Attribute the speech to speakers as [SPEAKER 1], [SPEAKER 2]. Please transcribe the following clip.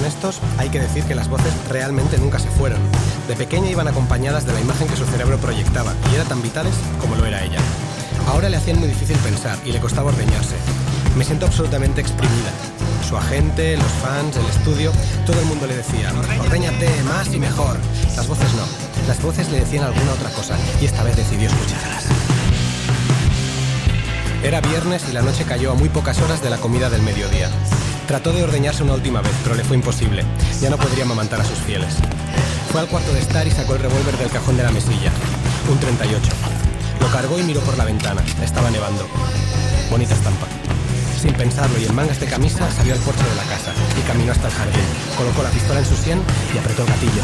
[SPEAKER 1] honestos, hay que decir que las voces realmente nunca se fueron. De pequeña iban acompañadas de la imagen que su cerebro proyectaba y eran tan vitales como lo era ella. Ahora le hacían muy difícil pensar y le costaba ordeñarse. Me siento absolutamente exprimida. Su agente, los fans, el estudio, todo el mundo le decía: ordéñate más y mejor. Las voces no. Las voces le decían alguna otra cosa y esta vez decidió escucharlas. Era viernes y la noche cayó a muy pocas horas de la comida del mediodía. Trató de ordeñarse una última vez, pero le fue imposible. Ya no podría amamantar a sus fieles. Fue al cuarto de estar y sacó el revólver del cajón de la mesilla. Un 38. Lo cargó y miró por la ventana. Estaba nevando. Bonita estampa. Sin pensarlo y en mangas de camisa salió al porche de la casa y caminó hasta el jardín. Colocó la pistola en su sien y apretó el gatillo.